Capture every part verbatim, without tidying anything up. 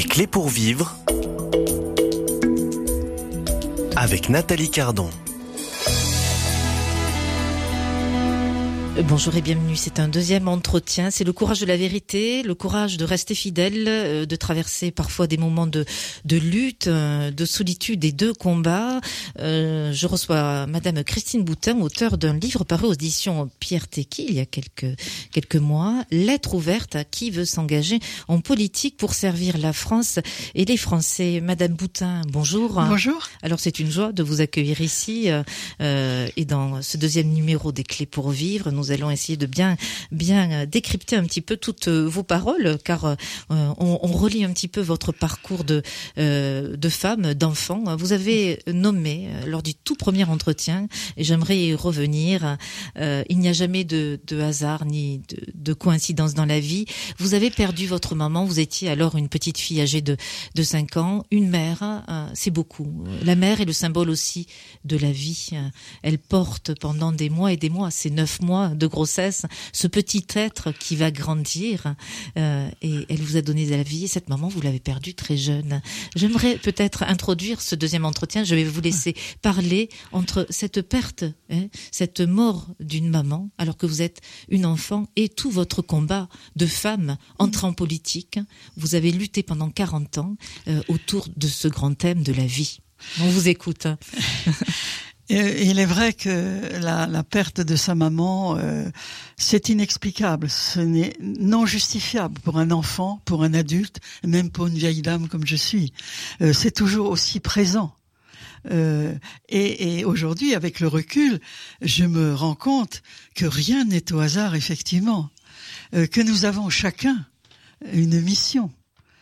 Clés pour vivre avec Nathalie Cardon. Bonjour et bienvenue, c'est un deuxième entretien, c'est le courage de la vérité, le courage de rester fidèle, de traverser parfois des moments de, de lutte, de solitude et de combat. Euh, je reçois Madame Christine Boutin, auteure d'un livre paru aux éditions Pierre Tecky il y a quelques, quelques mois, Lettre ouverte à qui veut s'engager en politique pour servir la France et les Français. Madame Boutin, bonjour. Bonjour. Alors c'est une joie de vous accueillir ici euh, et dans ce deuxième numéro des Clés pour vivre, nous Nous allons essayer de bien, bien décrypter un petit peu toutes vos paroles, car euh, on, on relie un petit peu votre parcours de, euh, de femme, d'enfant. Vous avez nommé euh, lors du tout premier entretien, et j'aimerais y revenir, euh, il n'y a jamais de, de hasard ni de, de coïncidence dans la vie. Vous avez perdu votre maman, vous étiez alors une petite fille âgée de, de cinq ans. Une mère, euh, c'est beaucoup. La mère est le symbole aussi de la vie. Elle porte pendant des mois et des mois, ces neuf mois de grossesse, ce petit être qui va grandir euh, et elle vous a donné de la vie et cette maman, vous l'avez perdue très jeune. J'aimerais peut-être introduire ce deuxième entretien, je vais vous laisser parler entre cette perte, hein, cette mort d'une maman, alors que vous êtes une enfant, et tout votre combat de femme entrée en politique. Vous avez lutté pendant quarante ans euh, autour de ce grand thème de la vie. On vous écoute. Il est vrai que la, la perte de sa maman, euh, c'est inexplicable, ce n'est non justifiable pour un enfant, pour un adulte, même pour une vieille dame comme je suis. Euh, c'est toujours aussi présent. Euh, et, et aujourd'hui, avec le recul, je me rends compte que rien n'est au hasard, effectivement, euh, que nous avons chacun une mission,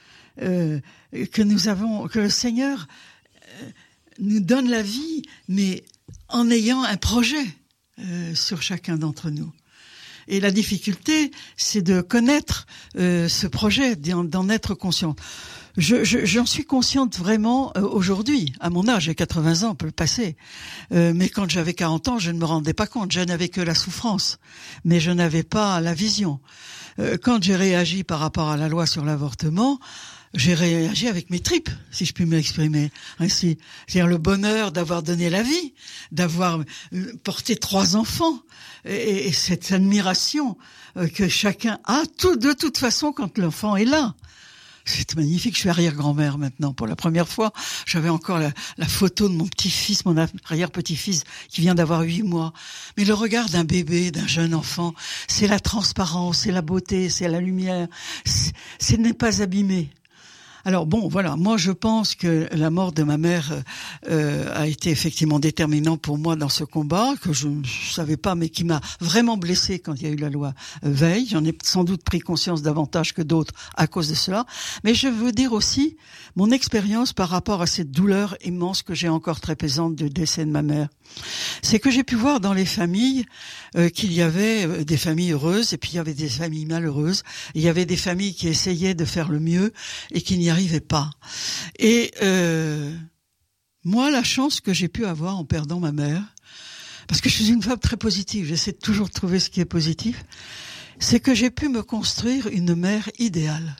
euh, que nous avons, que le Seigneur euh, nous donne la vie, mais en ayant un projet euh, sur chacun d'entre nous. Et la difficulté, c'est de connaître euh, ce projet, d'en, d'en être conscient. Je, je, j'en suis consciente vraiment euh, aujourd'hui, à mon âge, j'ai quatre-vingts ans, on peut le passer. Euh, mais quand j'avais quarante ans, je ne me rendais pas compte, je n'avais que la souffrance, mais je n'avais pas la vision. Euh, quand j'ai réagi par rapport à la loi sur l'avortement, j'ai réagi avec mes tripes, si je puis m'exprimer ainsi. C'est-à-dire le bonheur d'avoir donné la vie, d'avoir porté trois enfants, et, et cette admiration que chacun a, tout, de toute façon, quand l'enfant est là. C'est magnifique, je suis arrière-grand-mère maintenant. Pour la première fois, j'avais encore la, la photo de mon petit-fils, mon arrière-petit-fils, qui vient d'avoir huit mois. Mais le regard d'un bébé, d'un jeune enfant, c'est la transparence, c'est la beauté, c'est la lumière, c'est, ce n'est pas abîmé. Alors bon, voilà, moi je pense que la mort de ma mère euh, a été effectivement déterminant pour moi dans ce combat, que je ne savais pas, mais qui m'a vraiment blessée quand il y a eu la loi Veil. J'en ai sans doute pris conscience davantage que d'autres à cause de cela. Mais je veux dire aussi mon expérience par rapport à cette douleur immense que j'ai encore très pesante du décès de ma mère. C'est que j'ai pu voir dans les familles euh, qu'il y avait des familles heureuses et puis il y avait des familles malheureuses. Il y avait des familles qui essayaient de faire le mieux et qui n'y arrivaient pas. Et euh, moi, la chance que j'ai pu avoir en perdant ma mère, parce que je suis une femme très positive, j'essaie de toujours trouver ce qui est positif, c'est que j'ai pu me construire une mère idéale.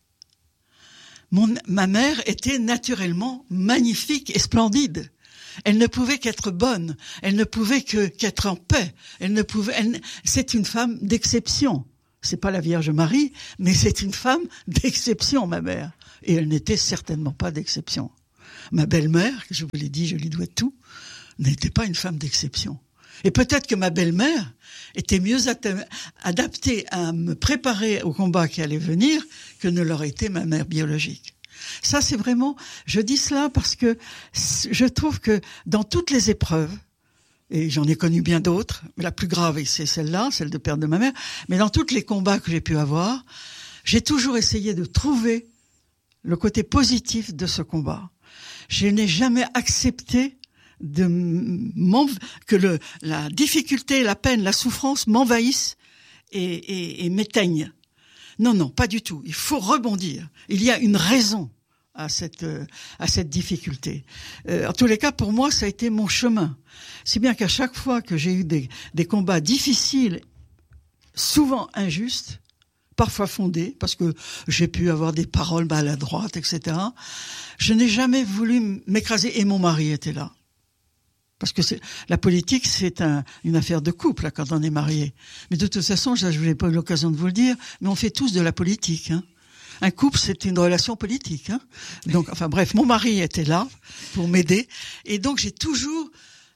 Mon, ma mère était naturellement magnifique et splendide. Elle ne pouvait qu'être bonne, elle ne pouvait que qu'être en paix. Elle ne pouvait. Elle, c'est une femme d'exception. C'est pas la Vierge Marie, mais c'est une femme d'exception, ma mère. Et elle n'était certainement pas d'exception. Ma belle-mère, je vous l'ai dit, je lui dois tout, n'était pas une femme d'exception. Et peut-être que ma belle-mère était mieux adaptée à me préparer au combat qui allait venir que ne l'aurait été ma mère biologique. Ça, c'est vraiment, je dis cela parce que je trouve que dans toutes les épreuves, et j'en ai connu bien d'autres, mais la plus grave, c'est celle-là, celle de perdre de ma mère, mais dans tous les combats que j'ai pu avoir, j'ai toujours essayé de trouver le côté positif de ce combat. Je n'ai jamais accepté de que le, la difficulté, la peine, la souffrance m'envahissent et, et, et m'éteignent. Non, non, pas du tout. Il faut rebondir. Il y a une raison à cette euh, à cette difficulté. Euh, en tous les cas, pour moi, ça a été mon chemin. Si bien qu'à chaque fois que j'ai eu des des combats difficiles, souvent injustes, parfois fondées, parce que j'ai pu avoir des paroles maladroites, et cetera. Je n'ai jamais voulu m'écraser, et mon mari était là. Parce que c'est, la politique, c'est un, une affaire de couple, là, quand on est marié. Mais de toute façon, je n'ai pas eu l'occasion de vous le dire, mais on fait tous de la politique, hein. Un couple, c'est une relation politique, hein. Donc, enfin bref, mon mari était là pour m'aider. Et donc, j'ai toujours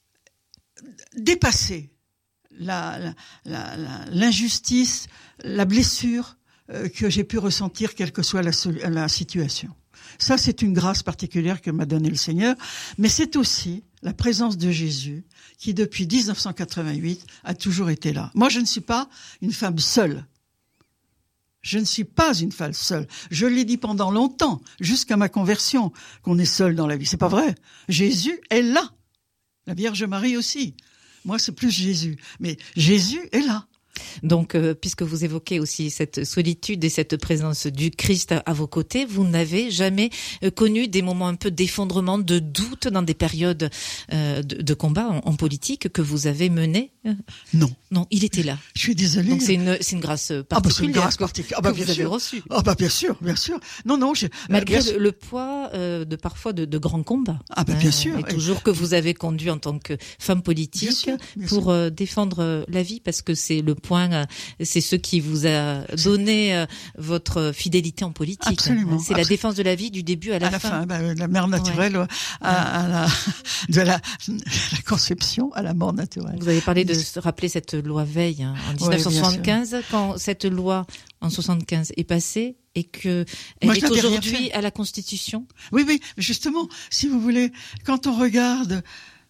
dépassé la, la, la, la, l'injustice, la blessure euh, que j'ai pu ressentir, quelle que soit la, la situation. Ça, c'est une grâce particulière que m'a donnée le Seigneur. Mais c'est aussi la présence de Jésus qui, depuis dix-neuf cent quatre-vingt-huit, a toujours été là. Moi, je ne suis pas une femme seule. Je ne suis pas une femme seule. Je l'ai dit pendant longtemps, jusqu'à ma conversion, qu'on est seul dans la vie. C'est pas vrai. Jésus est là. La Vierge Marie aussi. Moi, c'est plus Jésus. Mais Jésus est là. Donc, euh, puisque vous évoquez aussi cette solitude et cette présence du Christ à, à vos côtés, vous n'avez jamais euh, connu des moments un peu d'effondrement, de doute dans des périodes euh, de, de combat en, en politique que vous avez menées? Non. Non, il était là. Je suis désolée. Donc c'est une, c'est une grâce particulière. Ah bah c'est une grâce particulière. Ah bah que bien vous sûr. avez reçue. Ah bah bien sûr, bien sûr. Non, non. J'ai, Malgré bien le, le poids euh, de parfois de, de grands combats. Ah bah bien sûr. Et toujours que vous avez conduit en tant que femme politique bien sûr, bien pour euh, défendre la vie, parce que c'est le point, euh, c'est ce qui vous a donné euh, votre fidélité en politique. Absolument. C'est Absolument. La défense de la vie du début à la à fin. À la fin, bah, la mort naturelle, ouais. à, à la, de la, la conception à la mort naturelle. Vous avez parlé de se rappeler cette loi Veil hein, en dix-neuf cent soixante-quinze, ouais, quand cette loi en soixante-quinze est passée et que elle moi, est aujourd'hui à la Constitution. Oui, oui, justement, si vous voulez, quand on regarde,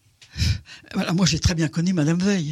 voilà, moi j'ai très bien connu Madame Veil.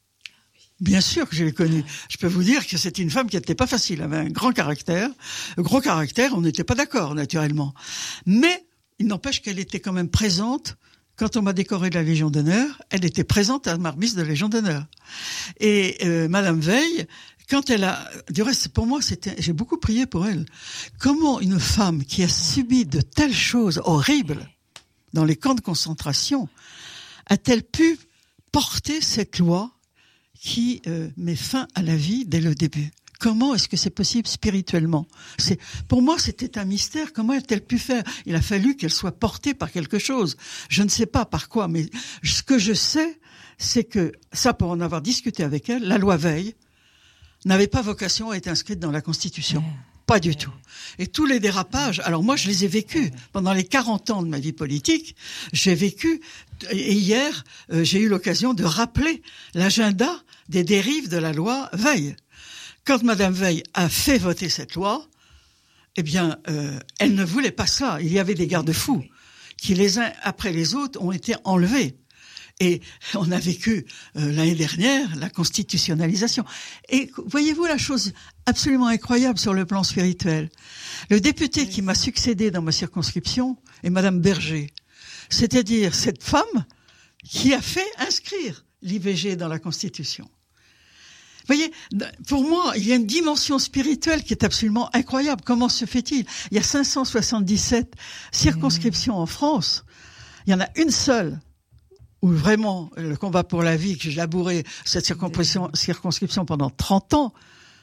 Bien sûr que je l'ai connue. Je peux vous dire que c'était une femme qui n'était pas facile, elle avait un grand caractère. Un gros caractère, on n'était pas d'accord, naturellement. Mais il n'empêche qu'elle était quand même présente. Quand on m'a décoré de la Légion d'honneur, elle était présente à ma remise de Légion d'honneur. Et euh, Madame Veil, quand elle a... Du reste, pour moi, c'était, j'ai beaucoup prié pour elle. Comment une femme qui a subi de telles choses horribles dans les camps de concentration a-t-elle pu porter cette loi qui euh, met fin à la vie dès le début? Comment est-ce que c'est possible spirituellement? C'est, pour moi, c'était un mystère. Comment a-t-elle pu faire? Il a fallu qu'elle soit portée par quelque chose. Je ne sais pas par quoi, mais ce que je sais, c'est que, ça pour en avoir discuté avec elle, la loi Veil n'avait pas vocation à être inscrite dans la Constitution. Pas du tout. Et tous les dérapages, alors moi je les ai vécus pendant les quarante ans de ma vie politique, j'ai vécu, et hier euh, j'ai eu l'occasion de rappeler l'agenda des dérives de la loi Veil. Quand Madame Veil a fait voter cette loi, eh bien, euh, elle ne voulait pas ça. Il y avait des garde-fous qui, les uns après les autres, ont été enlevés. Et on a vécu euh, l'année dernière la constitutionnalisation. Et voyez-vous la chose absolument incroyable sur le plan spirituel. Le député qui m'a succédé dans ma circonscription est Madame Berger. C'est-à-dire cette femme qui a fait inscrire l'I V G dans la Constitution. Vous voyez, pour moi, il y a une dimension spirituelle qui est absolument incroyable. Comment se fait-il? Il y a cinq cent soixante-dix-sept circonscriptions en France. Il y en a une seule où vraiment le combat pour la vie, que j'ai labouré cette circonscription, circonscription pendant trente ans,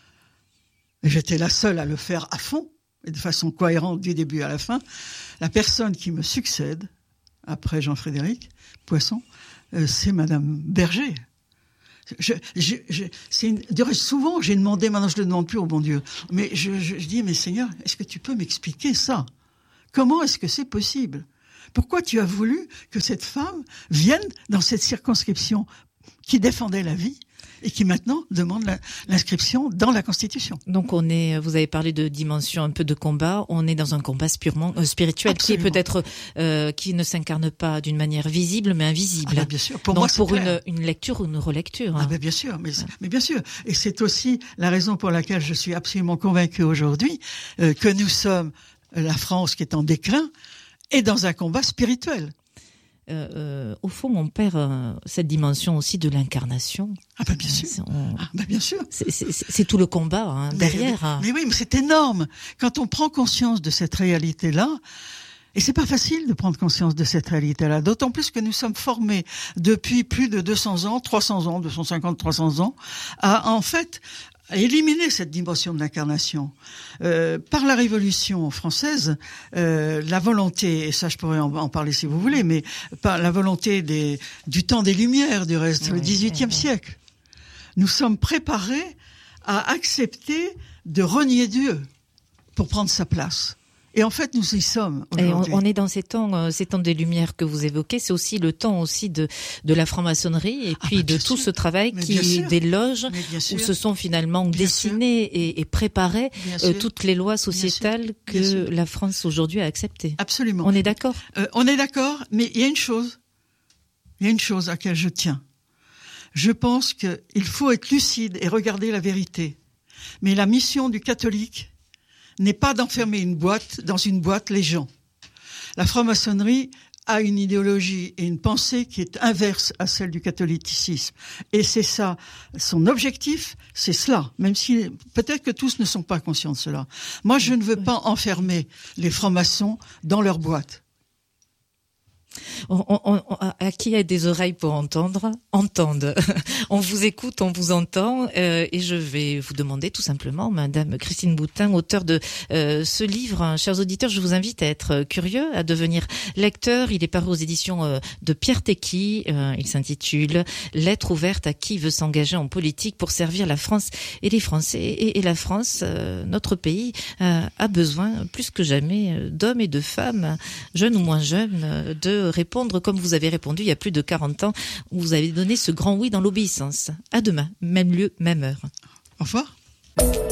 et j'étais la seule à le faire à fond, et de façon cohérente du début à la fin. La personne qui me succède, après Jean-Frédéric Poisson, euh, c'est Madame Berger. Je, je, je, c'est une, souvent, j'ai demandé, maintenant je ne le demande plus au bon Dieu, mais je, je, je dis, mais Seigneur, est-ce que tu peux m'expliquer ça? Comment est-ce que c'est possible? Pourquoi tu as voulu que cette femme vienne dans cette circonscription qui défendait la vie et qui maintenant demande la, l'inscription dans la Constitution? Donc on est, vous avez parlé de dimension un peu de combat, on est dans un combat purement euh, spirituel. Absolument. Qui est peut-être euh, qui ne s'incarne pas d'une manière visible mais invisible. Ah ben bien sûr. Pour Donc moi, c'est pour clair. une, une lecture ou une relecture. Ah ben bien sûr, mais, mais bien sûr. Et c'est aussi la raison pour laquelle je suis absolument convaincu aujourd'hui euh, que nous sommes la France qui est en déclin et dans un combat spirituel. Euh, euh, au fond, on perd euh, cette dimension aussi de l'incarnation. Ah ben bien sûr. On... Ah ben bien sûr. C'est, c'est, c'est tout le combat hein, mais, derrière. Mais, mais oui, mais c'est énorme. Quand on prend conscience de cette réalité-là, et c'est pas facile de prendre conscience de cette réalité-là, d'autant plus que nous sommes formés depuis plus de deux cents ans, trois cents ans, deux cent cinquante, trois cents ans, à en fait éliminer cette dimension de l'incarnation. Euh, par la Révolution française, euh, la volonté, et ça je pourrais en, en parler si vous voulez, mais par la volonté des, du temps des Lumières, du reste, oui, le dix-huitième oui, siècle, nous sommes préparés à accepter de renier Dieu pour prendre sa place. Et en fait, nous y sommes aujourd'hui. Et on, on est dans ces temps, euh, ces temps des Lumières que vous évoquez. C'est aussi le temps aussi de de la franc-maçonnerie et puis ah, de tout sûr. ce travail mais qui des loges où se sont finalement bien dessinées et, et préparées euh, toutes les lois sociétales bien que bien la France aujourd'hui a acceptées. Absolument. On est d'accord. Euh, on est d'accord, mais il y a une chose, il y a une chose à laquelle je tiens. Je pense qu'il faut être lucide et regarder la vérité. Mais la mission du catholique n'est pas d'enfermer une boîte, dans une boîte les gens. La franc-maçonnerie a une idéologie et une pensée qui est inverse à celle du catholicisme. Et c'est ça, son objectif, c'est cela. Même si peut-être que tous ne sont pas conscients de cela. Moi, je ne veux pas enfermer les francs-maçons dans leur boîte. On, on, on, à qui a des oreilles pour entendre, entende. On vous écoute, on vous entend, euh, et je vais vous demander tout simplement, Madame Christine Boutin, auteure de euh, ce livre, hein, chers auditeurs, je vous invite à être curieux, à devenir lecteur. Il est paru aux éditions euh, de Pierre Tecky. Euh, il s'intitule « Lettre ouverte à qui veut s'engager en politique pour servir la France et les Français ». Et, et la France, euh, notre pays, euh, a besoin plus que jamais d'hommes et de femmes, jeunes ou moins jeunes, de répondre comme vous avez répondu il y a plus de quarante ans, où vous avez donné ce grand oui dans l'obéissance. À demain, même lieu, même heure. Au revoir.